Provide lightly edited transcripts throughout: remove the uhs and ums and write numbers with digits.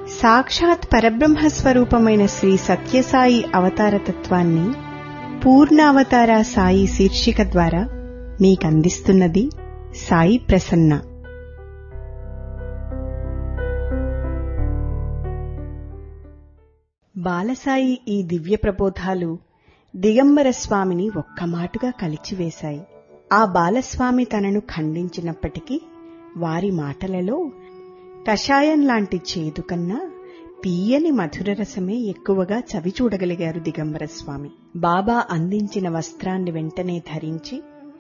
సాక్షాత్ పరబ్రహ్మస్వరూపమైన శ్రీ సత్యసాయి అవతారతత్వాన్ని పూర్ణావతార సాయి శీర్షిక ద్వారా మీకందిస్తున్నది సాయి ప్రసన్న. బాలసాయి ఈ దివ్య ప్రబోధాలు దిగంబర స్వామిని ఒక్కమాటుగా కలిచివేశాయి. ఆ బాలస్వామి తనను ఖండించినప్పటికీ వారి మాటలలో కషాయం లాంటి చేదు కన్నా తీయని మధురరసమే ఎక్కువగా చవిచూడగలిగారు దిగంబర స్వామి. బాబా అందించిన వస్త్రాన్ని వెంటనే ధరించి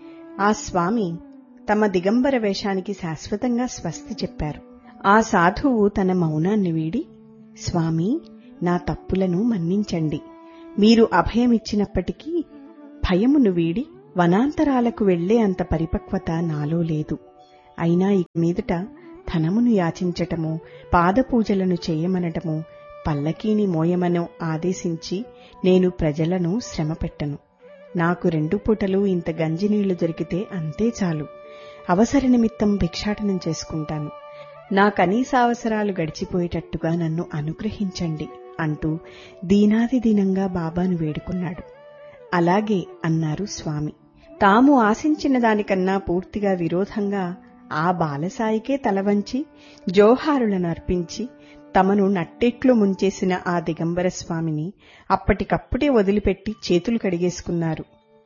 ఆ స్వామి తమ దిగంబర వేషానికి శాశ్వతంగా స్వస్తి చెప్పారు. ఆ సాధువు తన మౌనాన్ని వీడి, స్వామీ, నా తప్పులను మన్నించండి. మీరు అభయమిచ్చినప్పటికీ భయమును వీడి వనాంతరాలకు వెళ్లే అంత పరిపక్వత నాలో లేదు. అయినా ఇక మీదట ధనమును యాచించటము, పాదపూజలను చేయమనటము, పల్లకీని మోయమనో ఆదేశించి నేను ప్రజలను శ్రమపెట్టను. నాకు 2 పూటలు ఇంత గంజినీళ్లు దొరికితే అంతే చాలు. అవసర నిమిత్తం భిక్షాటనం చేసుకుంటాను. నా కనీసావసరాలు గడిచిపోయేటట్టుగా నన్ను అనుగ్రహించండి అంటూ దీనాది దీనంగా బాబాను వేడుకున్నాడు. అలాగే అన్నారు స్వామి. తాము ఆశించిన దానికన్నా పూర్తిగా విరోధంగా ఆ బాలసాయికే తలవంచి జోహారులను అర్పించి తమను నట్టెట్లో ముంచేసిన ఆ దిగంబర స్వామిని అప్పటికప్పుడే వదిలిపెట్టి చేతులు కడిగేసుకున్నారు.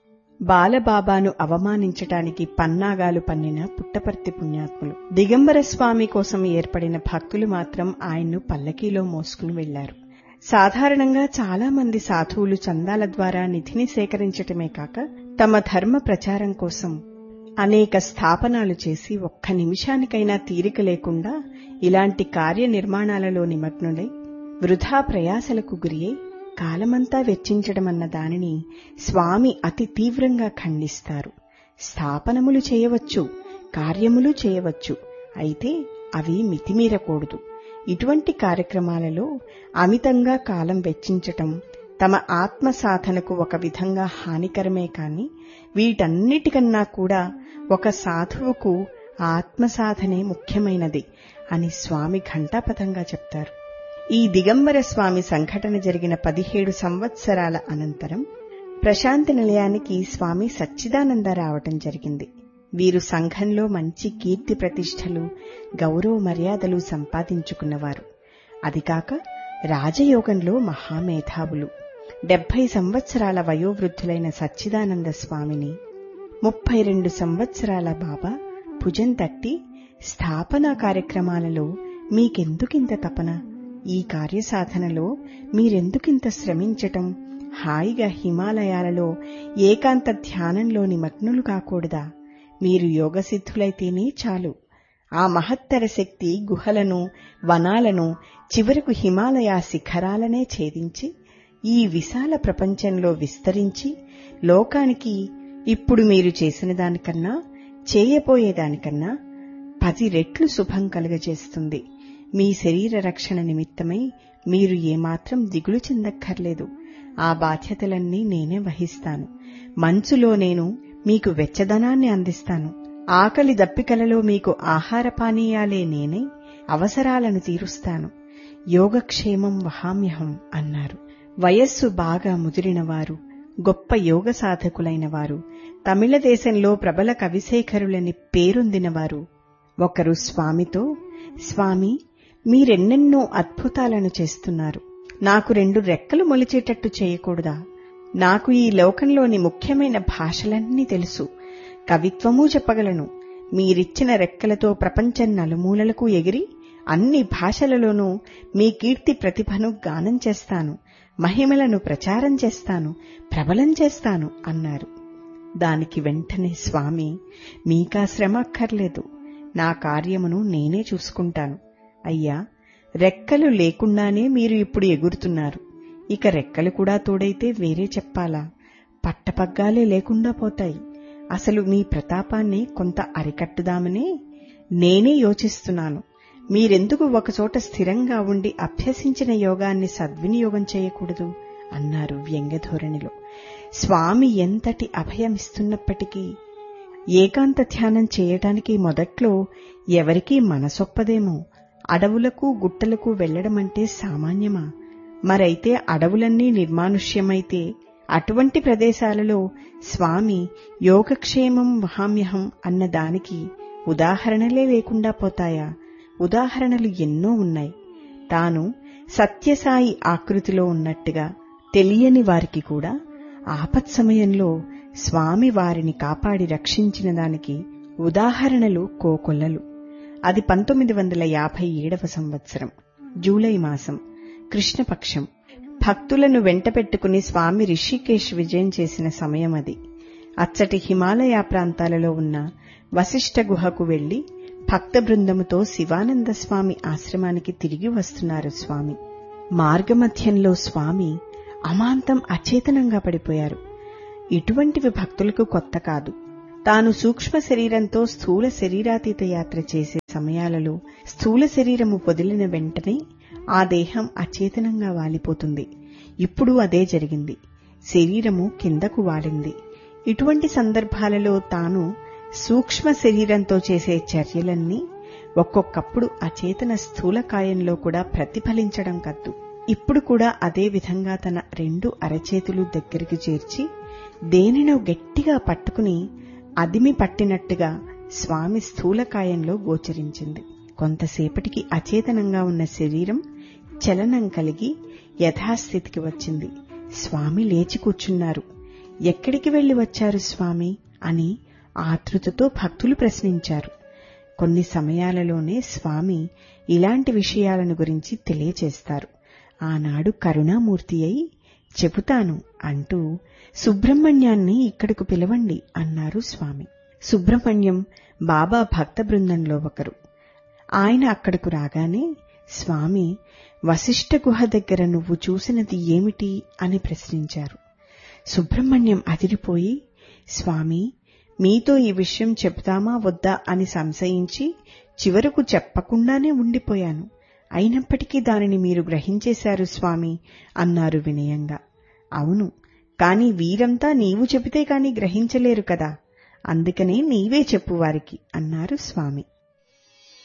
బాలబాబాను అవమానించటానికి పన్నాగాలు పన్నిన పుట్టపర్తి పుణ్యాత్ములు. దిగంబర స్వామి కోసం ఏర్పడిన భక్తులు మాత్రం ఆయన్ను పల్లకీలో మోసుకుని వెళ్లారు. సాధారణంగా చాలా మంది సాధువులు చందాల ద్వారా నిధిని సేకరించటమే కాక తమ ధర్మ ప్రచారం కోసం అనేక స్థాపనాలు చేసి ఒక్క నిమిషానికైనా తీరిక లేకుండా ఇలాంటి కార్యనిర్మాణాలలో నిమగ్నులై వృధా ప్రయాసలకు గురియై కాలమంతా వెచ్చించడమన్న దానిని స్వామి అతి తీవ్రంగా ఖండిస్తారు. స్థాపనములు చేయవచ్చు, కార్యములు చేయవచ్చు, అయితే అవి మితిమీరకూడదు. ఇటువంటి కార్యక్రమాలలో అమితంగా కాలం వెచ్చించటం తమ ఆత్మ సాధనకు ఒక విధంగా హానికరమే కాని వీటన్నిటికన్నా కూడా ఒక సాధువుకు ఆత్మసాధనే ముఖ్యమైనది అని స్వామి ఘంటాపథంగా చెప్తారు. ఈ దిగంబర స్వామి సంఘటన జరిగిన 17 సంవత్సరాల అనంతరం ప్రశాంతి నిలయానికి స్వామి సచ్చిదానంద రావటం జరిగింది. వీరు సంఘంలో మంచి కీర్తి ప్రతిష్టలు, గౌరవ మర్యాదలు సంపాదించుకున్నవారు. అదికాక రాజయోగంలో మహామేధావులు. 70 సంవత్సరాల వయోవృద్ధులైన సచ్చిదానంద స్వామిని 32 సంవత్సరాల బాబా భుజం తట్టి, స్థాపనా కార్యక్రమాలలో మీకెందుకింత తపన? ఈ కార్యసాధనలో మీరెందుకింత శ్రమించటం? హాయిగా హిమాలయాలలో ఏకాంత ధ్యానంలో నిమగ్నులు కాకూడదా? మీరు యోగసిద్ధులైతేనే చాలు. ఆ మహత్తర శక్తి గుహలను, వనాలను, చివరకు హిమాలయ శిఖరాలనే ఛేదించి ఈ విశాల ప్రపంచంలో విస్తరించి లోకానికి ఇప్పుడు మీరు చేసిన దానికన్నా, చేయబోయేదానికన్నా 10 రెట్లు శుభం కలుగజేస్తుంది. మీ శరీర రక్షణ నిమిత్తమై మీరు ఏమాత్రం దిగులు చెందక్కర్లేదు. ఆ బాధ్యతలన్నీ నేనే వహిస్తాను. మంచులో నేను మీకు వెచ్చదనాన్ని అందిస్తాను. ఆకలి దప్పికలలో మీకు ఆహార పానీయాలే నేనే అవసరాలను తీరుస్తాను. యోగక్షేమం వహామ్యహం అన్నారు. వయస్సు బాగా ముదిరినవారు, గొప్ప యోగ సాధకులైన వారు, తమిళ దేశంలో ప్రబల కవిశేఖరులని పేరొందినవారు ఒకరు స్వామితో, స్వామి, మీరెన్నెన్నో అద్భుతాలను చేస్తున్నారు. నాకు 2 రెక్కలు మొలిచేటట్టు చేయకూడదా? నాకు ఈ లోకంలోని ముఖ్యమైన భాషలన్నీ తెలుసు, కవిత్వమూ చెప్పగలను. మీరిచ్చిన రెక్కలతో ప్రపంచం నలుమూలలకు ఎగిరి అన్ని భాషలలోనూ మీ కీర్తి ప్రతిభను గానం చేస్తాను, మహిమలను ప్రచారం చేస్తాను, ప్రబలం చేస్తాను అన్నారు. దానికి వెంటనే స్వామి, మీకా శ్రమ అక్కర్లేదు, నా కార్యమును నేనే చూసుకుంటాను. అయ్యా, రెక్కలు లేకుండానే మీరు ఇప్పుడు ఎగురుతున్నారు. ఇక రెక్కలు కూడా తోడైతే వేరే చెప్పాలా? పట్టపగ్గాలే లేకుండా పోతాయి. అసలు మీ ప్రతాపాన్ని కొంత అరికట్టుదామనే నేనే యోచిస్తున్నాను. మీరెందుకు ఒకచోట స్థిరంగా ఉండి అభ్యసించిన యోగాన్ని సద్వినియోగం చేయకూడదు అన్నారు వ్యంగ్యధోరణిలో. స్వామి ఎంతటి అభయమిస్తున్నప్పటికీ ఏకాంత ధ్యానం చేయటానికి మొదట్లో ఎవరికీ మనసొప్పదేమో. అడవులకు గుట్టలకు వెళ్లడమంటే సామాన్యమా? మరైతే అడవులన్నీ నిర్మానుష్యమైతే అటువంటి ప్రదేశాలలో స్వామి యోగక్షేమం వహామ్యహం అన్న దానికి ఉదాహరణలే లేకుండా పోతాయా? ఉదాహరణలు ఎన్నో ఉన్నాయి. తాను సత్యసాయి ఆకృతిలో ఉన్నట్టుగా తెలియని వారికి కూడా ఆపత్ సమయంలో స్వామి వారిని కాపాడి రక్షించిన దానికి ఉదాహరణలు కోకొల్లలు. అది 1957వ సంవత్సరం జూలై మాసం కృష్ణపక్షం. భక్తులను వెంట పెట్టుకుని స్వామి రిషికేశ్ విజయం చేసిన సమయం అది. అచ్చటి హిమాలయ ప్రాంతాలలో ఉన్న వశిష్ఠ గుహకు వెళ్లి భక్త బృందముతో శివానంద స్వామి ఆశ్రమానికి తిరిగి వస్తున్నారు స్వామి. మార్గమధ్యంలో స్వామి అమాంతం అచేతనంగా పడిపోయారు. ఇటువంటివి భక్తులకు కొత్త కాదు. తాను సూక్ష్మ శరీరంతో స్థూల శరీరాతీత యాత్ర చేసే సమయాలలో స్థూల శరీరము పొదిలిన వెంటనే ఆ దేహం అచేతనంగా వాలిపోతుంది. ఇప్పుడు అదే జరిగింది. శరీరము కిందకు వాలింది. ఇటువంటి సందర్భాలలో తాను సూక్ష్మ శరీరంతో చేసే చర్యలన్నీ ఒక్కొక్కప్పుడు అచేతన స్థూలకాయంలో కూడా ప్రతిఫలించడం కద్దు. ఇప్పుడు కూడా అదే విధంగా తన 2 అరచేతులు దగ్గరికి చేర్చి దేనినో గట్టిగా పట్టుకుని అదిమి పట్టినట్టుగా స్వామి స్థూలకాయంలో గోచరించింది. కొంతసేపటికి అచేతనంగా ఉన్న శరీరం చలనం కలిగి యథాస్థితికి వచ్చింది. స్వామి లేచి కూర్చున్నారు. ఎక్కడికి వెళ్లి వచ్చారు స్వామి అని ఆతృతతో భక్తులు ప్రశ్నించారు. కొన్ని సమయాలలోనే స్వామి ఇలాంటి విషయాలను గురించి తెలియచేస్తారు. ఆనాడు కరుణామూర్తి అయి చెబుతాను అంటూ సుబ్రహ్మణ్యాన్ని ఇక్కడకు పిలవండి అన్నారు స్వామి. సుబ్రహ్మణ్యం బాబా భక్త బృందంలో ఒకరు. ఆయన అక్కడకు రాగానే స్వామి వశిష్ఠ గుహ దగ్గర నువ్వు చూసినది ఏమిటి అని ప్రశ్నించారు. సుబ్రహ్మణ్యం అదిరిపోయి, స్వామి మీతో ఈ విషయం చెప్తామా వద్దా అని సంశయించి చివరకు చెప్పకుండానే ఉండిపోయాను. అయినప్పటికీ దానిని మీరు గ్రహించేశారు స్వామి అన్నారు వినయంగా. అవును, కాని వీరంతా నీవు చెబితే కాని గ్రహించలేరు కదా, అందుకనే నీవే చెప్పు వారికి అన్నారు స్వామి.